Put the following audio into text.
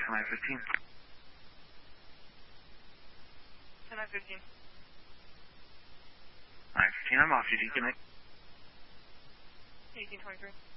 10-15. 10-15. 9-15, I'm off duty. Good night. 18-23.